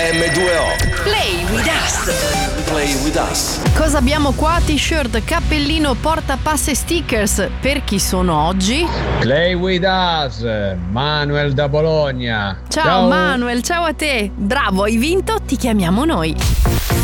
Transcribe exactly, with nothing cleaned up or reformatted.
emme due o. Play with us. Play with us. Cosa abbiamo qua? T-shirt, cappellino, portapasse, stickers. Per chi sono oggi? Play with us, Manuel da Bologna. Ciao, ciao Manuel, ciao a te. Bravo, hai vinto, ti chiamiamo noi.